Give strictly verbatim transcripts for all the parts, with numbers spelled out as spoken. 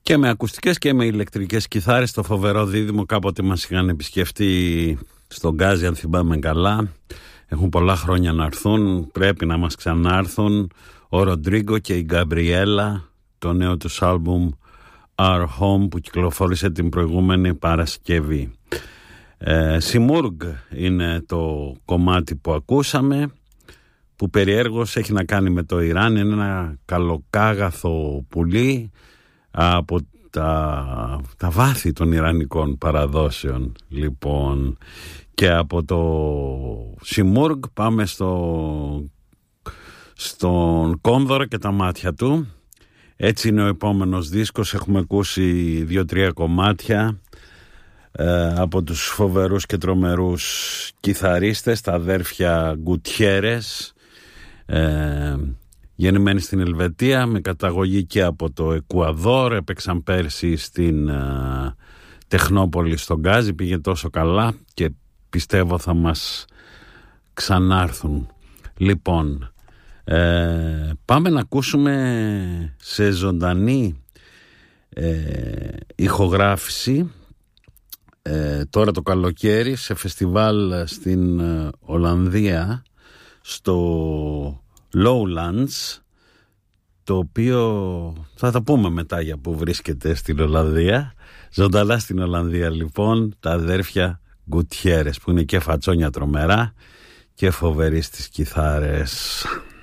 Και με ακουστικές και με ηλεκτρικές κιθάρες, το φοβερό δίδυμο. Κάποτε μας είχαν επισκεφτεί στον Γκάζι, αν θυμάμαι καλά. Έχουν πολλά χρόνια να έρθουν, πρέπει να μας ξανάρθουν. Ο Ροντρίγκο και η Γκαμπριέλα, το νέο τους άλμπουμ Our Home που κυκλοφόρησε την προηγούμενη Παρασκευή. ε, Σιμούργκ είναι το κομμάτι που ακούσαμε, που περιέργως έχει να κάνει με το Ιράν. Είναι ένα καλοκάγαθο πουλί από τα, τα βάθη των ιρανικών παραδόσεων, λοιπόν. Και από το Σιμούργκ πάμε στο, στον Κόνδωρο και τα μάτια του. Έτσι είναι ο επόμενος δίσκος. Έχουμε ακούσει δύο-τρία κομμάτια ε, από τους φοβερούς και τρομερούς κιθαρίστες, τα αδέρφια Γκουτιέρες, ε, γεννημένοι στην Ελβετία, με καταγωγή και από το Εκουαδόρ. Έπαιξαν πέρσι στην ε, Τεχνόπολη στον Γκάζι, πήγε τόσο καλά και πιστεύω θα μας ξανάρθουν. Λοιπόν, ε, πάμε να ακούσουμε σε ζωντανή ε, ηχογράφηση ε, τώρα το καλοκαίρι σε φεστιβάλ στην ε, Ολλανδία, στο Lowlands, το οποίο θα τα πούμε μετά για που βρίσκεται στην Ολλανδία. Ζωντανά στην Ολλανδία, λοιπόν, τα αδέρφια Γκουτιέρες, που είναι και φατσόνια τρομερά και φοβεροί στις κιθάρες.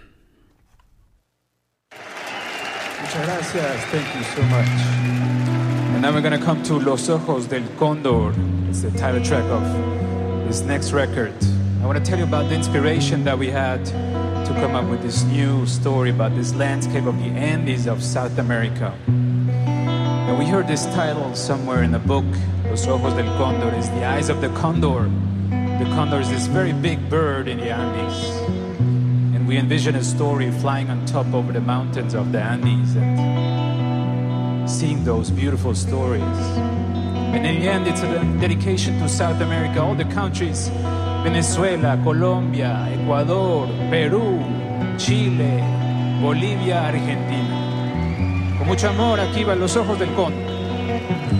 Muchas gracias, thank you so much. And now we're going to come to Los Ojos del Cóndor. It's the title track of this next record. I want to tell you about the inspiration that we had to come up with this new story about this landscape of the Andes of South America. And we heard this title somewhere in a book. Los Ojos del Cóndor is the eyes of the condor. The condor is this very big bird in the Andes. And we envision a story flying on top over the mountains of the Andes and seeing those beautiful stories. And in the end, it's a dedication to South America, all the countries, Venezuela, Colombia, Ecuador, Perú, Chile, Bolivia, Argentina. Con mucho amor, aquí van Los Ojos del Cóndor.